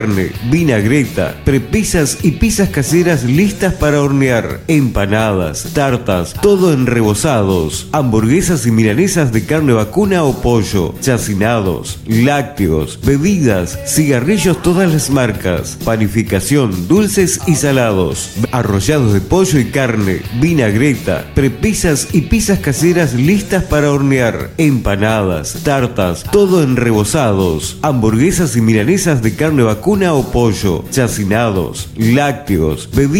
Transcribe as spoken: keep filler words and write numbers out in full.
vinagreta, prepisas y pizzas caseras listas para hornear, empanadas, tartas, todo en rebozados, hamburguesas y milanesas de carne vacuna o pollo, chacinados, lácteos, bebidas, cigarrillos todas las marcas, panificación, dulces y salados, arrollados de pollo y carne, vinagreta, prepisas y pizzas caseras listas para hornear, empanadas, tartas, todo en rebozados, hamburguesas y milanesas de carne vacuna o pollo, chacinados, lácteos, bebidas